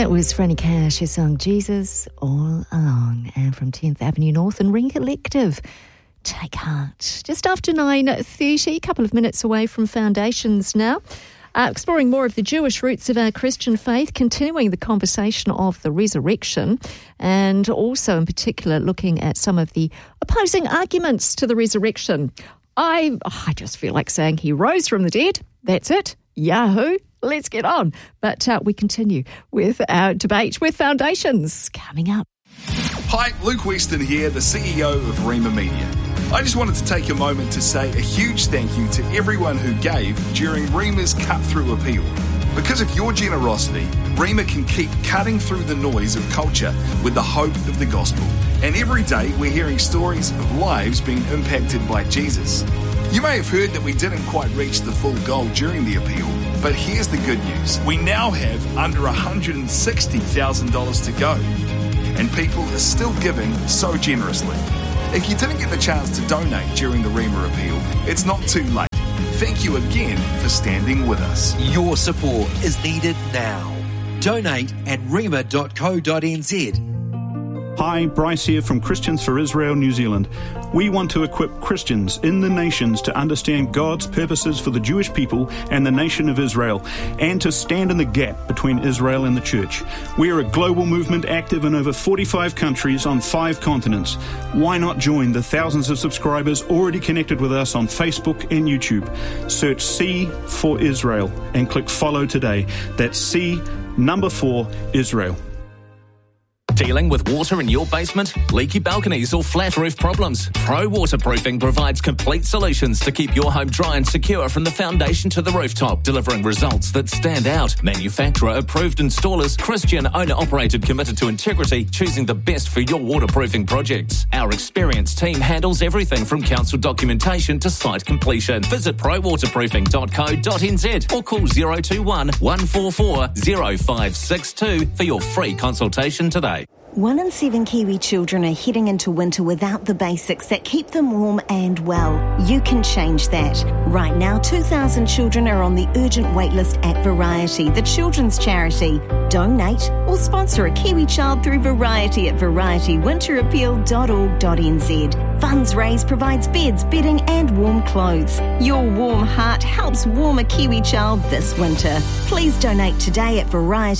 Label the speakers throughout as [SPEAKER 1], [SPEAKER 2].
[SPEAKER 1] That was Franny Cash who sung Jesus All Along, and from 10th Avenue North and Ring Collective, Take Heart. Just after 9:30, a couple of minutes away from Foundations now. Exploring more of the Jewish roots of our Christian faith, continuing the conversation of the resurrection, and also in particular looking at some of the opposing arguments to the resurrection. I just feel like saying he rose from the dead. That's it. Yahoo. Let's get on. But we continue with our debate with Foundations coming up.
[SPEAKER 2] Hi, Luke Weston here, the CEO of Rima Media. I just wanted to take a moment to say a huge thank you to everyone who gave during Rima's cut-through appeal. Because of your generosity, Rima can keep cutting through the noise of culture with the hope of the gospel. And every day we're hearing stories of lives being impacted by Jesus. You may have heard that we didn't quite reach the full goal during the appeal, but here's the good news. We now have under $160,000 to go, and people are still giving so generously. If you didn't get the chance to donate during the Rima appeal, it's not too late. Thank you again for standing with us.
[SPEAKER 3] Your support is needed now. Donate at rima.co.nz.
[SPEAKER 4] Hi, Bryce here from Christians for Israel, New Zealand. We want to equip Christians in the nations to understand God's purposes for the Jewish people and the nation of Israel, and to stand in the gap between Israel and the church. We are a global movement active in over 45 countries on 5 continents. Why not join the thousands of subscribers already connected with us on Facebook and YouTube? Search C for Israel and click follow today. That's C4 Israel.
[SPEAKER 5] Dealing with water in your basement, leaky balconies or flat roof problems? Pro Waterproofing provides complete solutions to keep your home dry and secure from the foundation to the rooftop, delivering results that stand out. Manufacturer approved installers, Christian owner operated, committed to integrity, choosing the best for your waterproofing projects. Our experienced team handles everything from council documentation to site completion. Visit prowaterproofing.co.nz or call 021 144 0562 for your free consultation today.
[SPEAKER 6] 1 in 7 Kiwi children are heading into winter without the basics that keep them warm and well. You can change that. Right now, 2,000 children are on the urgent waitlist at Variety, the children's charity. Donate or sponsor a Kiwi child through Variety at varietywinterappeal.org.nz. Funds raised provides beds, bedding and warm clothes. Your warm heart helps warm a Kiwi child this winter. Please donate today at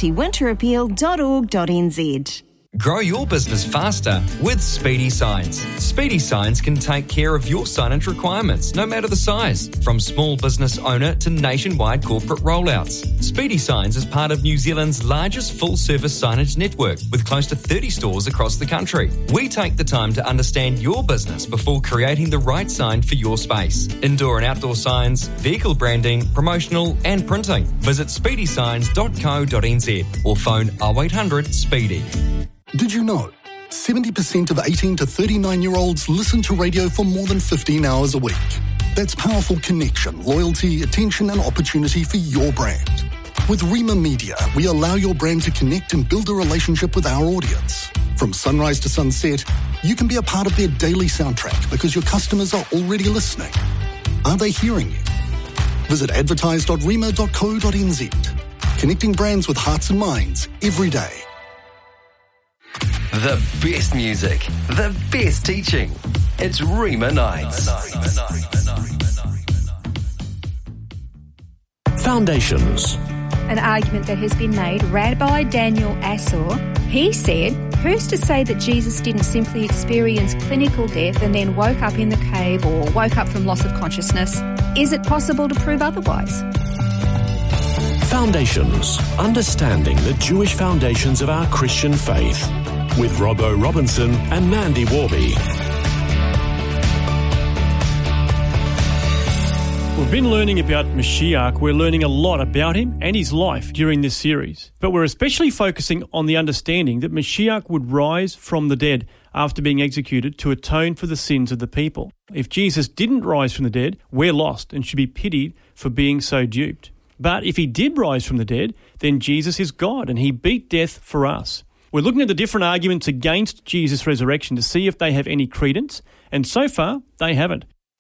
[SPEAKER 6] varietywinterappeal.org.nz.
[SPEAKER 7] Grow your business faster with Speedy Signs. Speedy Signs can take care of your signage requirements, no matter the size, from small business owner to nationwide corporate rollouts. Speedy Signs is part of New Zealand's largest full-service signage network, with close to 30 stores across the country. We take the time to understand your business before creating the right sign for your space. Indoor and outdoor signs, vehicle branding, promotional and printing. Visit speedysigns.co.nz or phone 0800 SPEEDY.
[SPEAKER 8] Did you know 70% of 18 to 39-year-olds listen to radio for more than 15 hours a week? That's powerful connection, loyalty, attention and opportunity for your brand. With Rima Media, we allow your brand to connect and build a relationship with our audience. From sunrise to sunset, you can be a part of their daily soundtrack because your customers are already listening. Are they hearing you? Visit advertise.rima.co.nz. Connecting brands with hearts and minds every day.
[SPEAKER 3] The best music, the best teaching. It's Rima Nights.
[SPEAKER 9] Foundations.
[SPEAKER 10] An argument that has been made, Rabbi Daniel Assor, he said, who's to say that Jesus didn't simply experience clinical death and then woke up in the cave or woke up from loss of consciousness? Is it possible to prove otherwise?
[SPEAKER 9] Foundations. Understanding the Jewish foundations of our Christian faith. With Robbo Robinson and Mandy Warby.
[SPEAKER 11] We've been learning about Mashiach. We're learning a lot about him and his life during this series. But we're especially focusing on the understanding that Mashiach would rise from the dead after being executed to atone for the sins of the people. If Jesus didn't rise from the dead, we're lost and should be pitied for being so duped. But if he did rise from the dead, then Jesus is God and he beat death for us. We're looking at the different arguments against Jesus' resurrection to see if they have any credence, and so far, they haven't.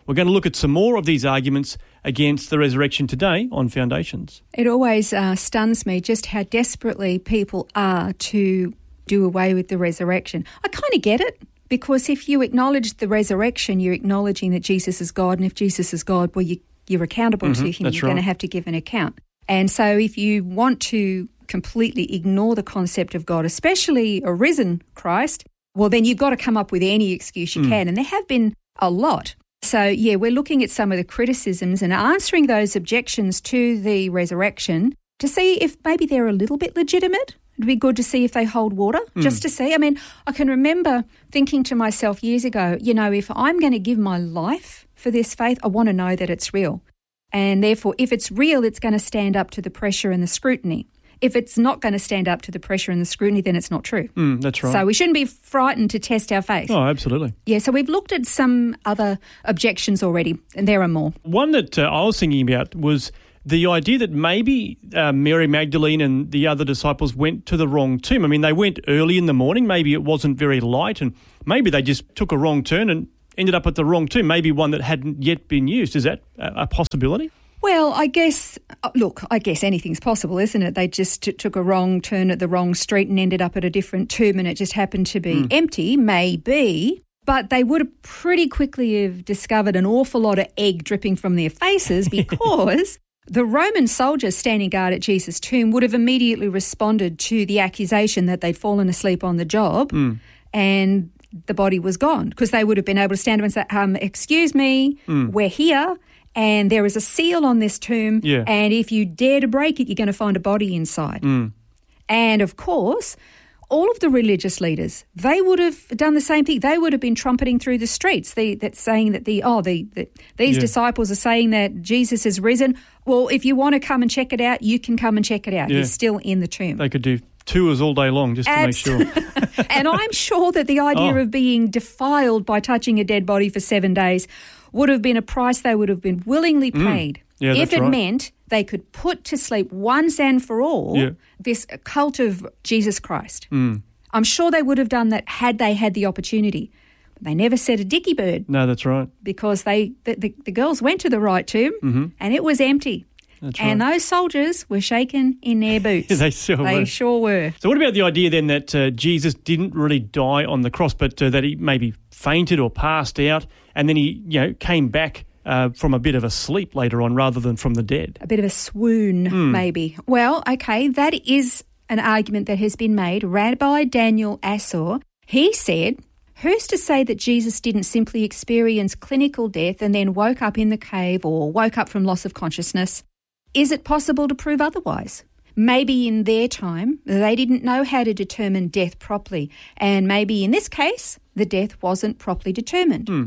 [SPEAKER 11] We're going to look at some more of these arguments against the resurrection today on Foundations.
[SPEAKER 10] It always stuns me just how desperately people are to do away with the resurrection. I kind of get it, because if you acknowledge the resurrection, you're acknowledging that Jesus is God, and if Jesus is God, well, you're accountable to him. You're going to have to give an account. And so if you want to completely ignore the concept of God, especially a risen Christ, well, then you've got to come up with any excuse you can. And there have been a lot. So, yeah, we're looking at some of the criticisms and answering those objections to the resurrection to see if maybe they're a little bit legitimate. It'd be good to see if they hold water, just to see. I mean, I can remember thinking to myself years ago, if I'm going to give my life for this faith, I want to know that it's real. And therefore, if it's real, it's going to stand up to the pressure and the scrutiny. If it's not going to stand up to the pressure and the scrutiny, then it's not true.
[SPEAKER 11] That's right.
[SPEAKER 10] So we shouldn't be frightened to test our faith.
[SPEAKER 11] Oh, absolutely.
[SPEAKER 10] Yeah, so we've looked at some other objections already, and there are more.
[SPEAKER 11] One that I was thinking about was the idea that maybe Mary Magdalene and the other disciples went to the wrong tomb. I mean, they went early in the morning. Maybe it wasn't very light, and maybe they just took a wrong turn and ended up at the wrong tomb, maybe one that hadn't yet been used. Is that a possibility?
[SPEAKER 10] Well, I guess anything's possible, isn't it? They just took a wrong turn at the wrong street and ended up at a different tomb, and it just happened to be empty, maybe. But they would have pretty quickly have discovered an awful lot of egg dripping from their faces, because the Roman soldiers standing guard at Jesus' tomb would have immediately responded to the accusation that they'd fallen asleep on the job and the body was gone, because they would have been able to stand up and say, excuse me, we're here. And there is a seal on this tomb, and if you dare to break it, you're going to find a body inside. And, of course, all of the religious leaders, they would have done the same thing. They would have been trumpeting through the streets, saying that these disciples are saying that Jesus is risen. Well, if you want to come and check it out, you can come and check it out. He's still in the tomb.
[SPEAKER 11] They could do tours all day long just to make sure.
[SPEAKER 10] And I'm sure that the idea of being defiled by touching a dead body for 7 days would have been a price they would have been willingly paid if it meant they could put to sleep once and for all this cult of Jesus Christ. I'm sure they would have done that had they had the opportunity. But they never said a dicky bird.
[SPEAKER 11] No, that's right.
[SPEAKER 10] Because the girls went to the right tomb and it was empty.
[SPEAKER 11] That's
[SPEAKER 10] and
[SPEAKER 11] right.
[SPEAKER 10] those soldiers were shaken in their boots.
[SPEAKER 11] They sure were. So what about the idea then that Jesus didn't really die on the cross, but that he maybe fainted or passed out, and then he came back from a bit of a sleep later on rather than from the dead?
[SPEAKER 10] A bit of a swoon, maybe. Well, okay, that is an argument that has been made. Rabbi Daniel Assor, he said, who's to say that Jesus didn't simply experience clinical death and then woke up in the cave or woke up from loss of consciousness? Is it possible to prove otherwise? Maybe in their time, they didn't know how to determine death properly, and maybe in this case, the death wasn't properly determined.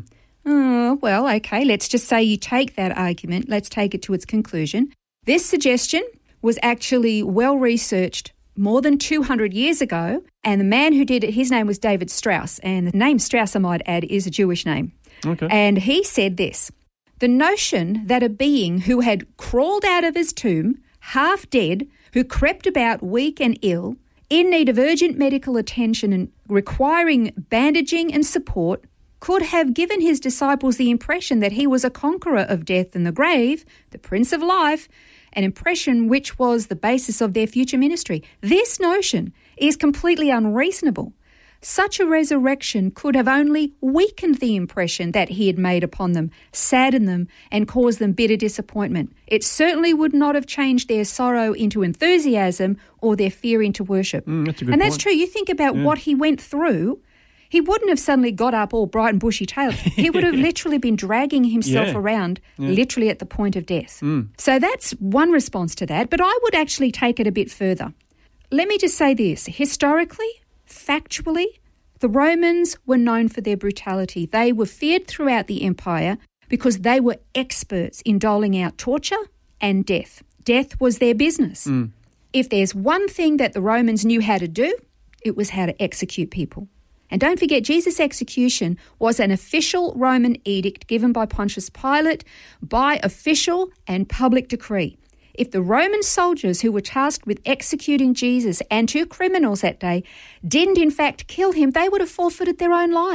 [SPEAKER 10] Well, okay, let's just say you take that argument, let's take it to its conclusion. This suggestion was actually well-researched more than 200 years ago, and the man who did it, his name was David Strauss, and the name Strauss, I might add, is a Jewish name.
[SPEAKER 11] Okay.
[SPEAKER 10] And he said this: the notion that a being who had crawled out of his tomb, half dead, who crept about weak and ill, in need of urgent medical attention and requiring bandaging and support, could have given his disciples the impression that he was a conqueror of death and the grave, the Prince of Life, an impression which was the basis of their future ministry. This notion is completely unreasonable. Such a resurrection could have only weakened the impression that he had made upon them, saddened them, and caused them bitter disappointment. It certainly would not have changed their sorrow into enthusiasm or their fear into worship.
[SPEAKER 11] That's a good
[SPEAKER 10] and that's
[SPEAKER 11] point.
[SPEAKER 10] true. You think about what he went through. He wouldn't have suddenly got up all bright and bushy-tailed. He would have literally been dragging himself around, literally at the point of death. So that's one response to that, but I would actually take it a bit further. Let me just say this. Historically, factually, the Romans were known for their brutality. They were feared throughout the empire because they were experts in doling out torture and death. Death was their business. If there's one thing that the Romans knew how to do, it was how to execute people. And don't forget, Jesus' execution was an official Roman edict given by Pontius Pilate by official and public decree. If the Roman soldiers who were tasked with executing Jesus and two criminals that day didn't in fact kill him, they would have forfeited their own lives.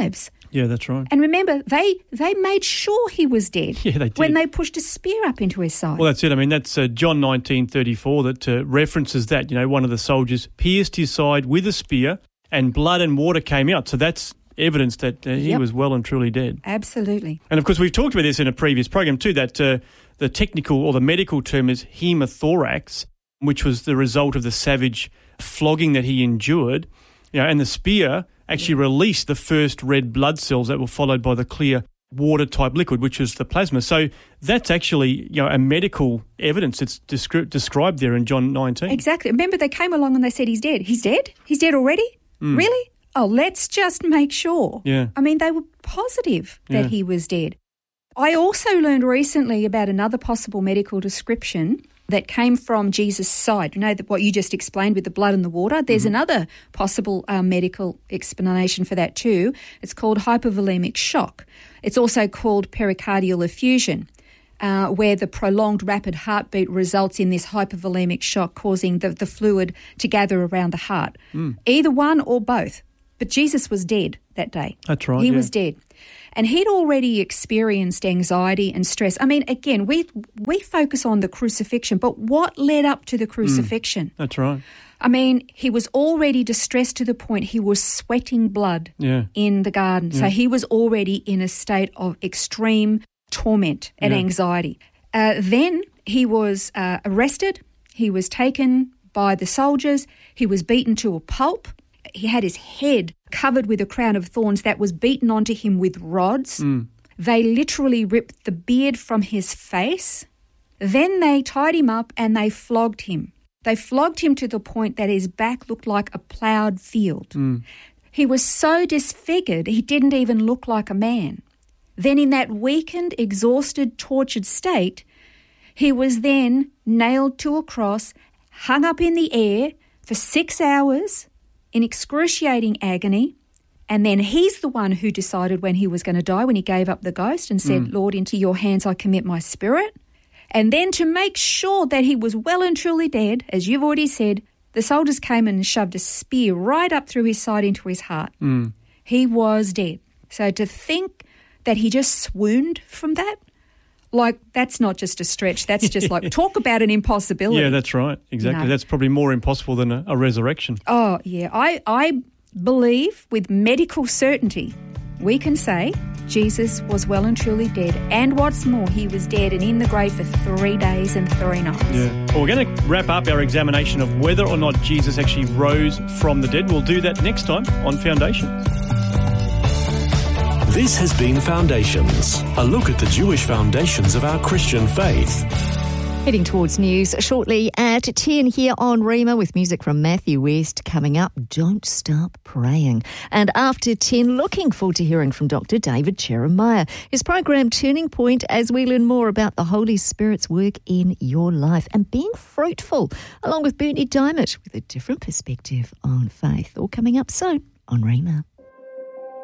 [SPEAKER 11] Yeah, that's right.
[SPEAKER 10] And remember, they made sure he was dead
[SPEAKER 11] Yeah, they did.
[SPEAKER 10] when they pushed a spear up into his side.
[SPEAKER 11] Well, that's it. I mean, that's John 19:34 that references that. You know, one of the soldiers pierced his side with a spear and blood and water came out. So that's evidence that he was well and truly dead.
[SPEAKER 10] Absolutely.
[SPEAKER 11] And, of course, we've talked about this in a previous program too, that the technical or the medical term is hemothorax, which was the result of the savage flogging that he endured. You know, and the spear actually released the first red blood cells that were followed by the clear water-type liquid, which was the plasma. So that's actually, you know, a medical evidence that's described there in John 19.
[SPEAKER 10] Exactly. Remember, they came along and they said, he's dead. He's dead? He's dead already? Really? Oh, let's just make sure.
[SPEAKER 11] Yeah.
[SPEAKER 10] I mean, they were positive that he was dead. I also learned recently about another possible medical description that came from Jesus' side. You know, what you just explained with the blood and the water. There's another possible medical explanation for that too. It's called hypovolemic shock. It's also called pericardial effusion, where the prolonged rapid heartbeat results in this hypovolemic shock, causing the fluid to gather around the heart. Either one or both. But Jesus was dead that day.
[SPEAKER 11] That's right.
[SPEAKER 10] He was dead. And he'd already experienced anxiety and stress. I mean, again, we focus on the crucifixion, but what led up to the crucifixion?
[SPEAKER 11] That's right.
[SPEAKER 10] I mean, he was already distressed to the point he was sweating blood in the garden. So he was already in a state of extreme torment and anxiety. Then he was arrested. He was taken by the soldiers. He was beaten to a pulp. He had his head covered with a crown of thorns that was beaten onto him with rods. They literally ripped the beard from his face. Then they tied him up and they flogged him. They flogged him to the point that his back looked like a ploughed field. He was so disfigured he didn't even look like a man. Then in that weakened, exhausted, tortured state, he was then nailed to a cross, hung up in the air for 6 hours, in excruciating agony, and then he's the one who decided when he was going to die, when he gave up the ghost and said, Lord, into your hands I commit my spirit. And then to make sure that he was well and truly dead, as you've already said, the soldiers came and shoved a spear right up through his side into his heart. He was dead. So to think that he just swooned from that, like, that's not just a stretch. That's just like, talk about an impossibility.
[SPEAKER 11] Yeah, that's right. Exactly. You know? That's probably more impossible than a resurrection.
[SPEAKER 10] Oh, yeah. I believe with medical certainty we can say Jesus was well and truly dead. And what's more, he was dead and in the grave for 3 days and 3 nights.
[SPEAKER 11] Yeah. Well, we're going to wrap up our examination of whether or not Jesus actually rose from the dead. We'll do that next time on Foundations.
[SPEAKER 9] This has been Foundations, a look at the Jewish foundations of our Christian faith.
[SPEAKER 1] Heading towards news shortly at 10 here on Rhema with music from Matthew West coming up. Don't stop praying. And after 10, looking forward to hearing from Dr. David Jeremiah. His program Turning Point as we learn more about the Holy Spirit's work in your life and being fruitful, along with Bernie Diamond with a different perspective on faith. All coming up soon on Rhema.